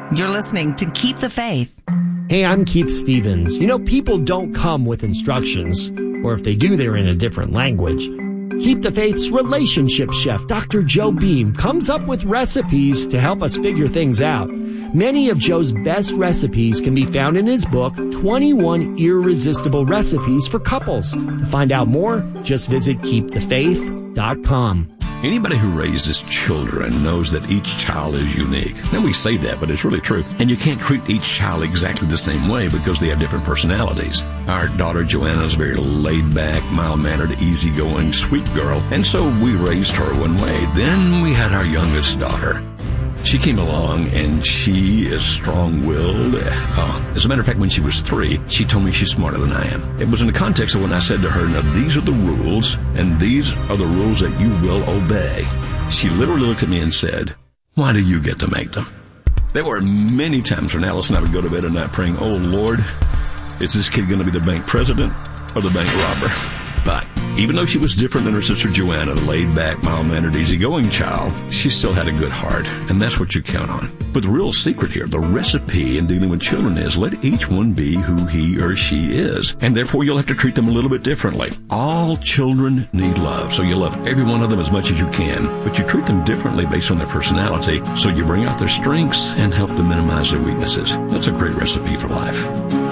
You're listening to Keep the Faith. Hey, I'm Keith Stevens. You know, people don't come with instructions, or if they do, they're in a different language. Keep the Faith's relationship chef, Dr. Joe Beam, comes up with recipes to help us figure things out. Many of Joe's best recipes can be found in his book, 21 Irresistible Recipes for Couples. To find out more, just visit keepthefaith.com. Anybody who raises children knows that each child is unique. Now, we say that, but it's really true. And you can't treat each child exactly the same way because they have different personalities. Our daughter Joanna is a very laid-back, mild-mannered, easygoing, sweet girl, and so we raised her one way. Then we had our youngest daughter. She came along, and she is strong-willed. As a matter of fact, when she was 3, she told me she's smarter than I am. It was in the context of when I said to her, now, these are the rules, and these are the rules that you will obey. She literally looked at me and said, why do you get to make them? There were many times when Alice and I would go to bed at night praying, oh, Lord, is this kid going to be the bank president or the bank robber? But even though she was different than her sister Joanna, the laid-back, mild-mannered, easygoing child, she still had a good heart, and that's what you count on. But the real secret here, the recipe in dealing with children is let each one be who he or she is, and therefore you'll have to treat them a little bit differently. All children need love, so you love every one of them as much as you can, but you treat them differently based on their personality, so you bring out their strengths and help to minimize their weaknesses. That's a great recipe for life.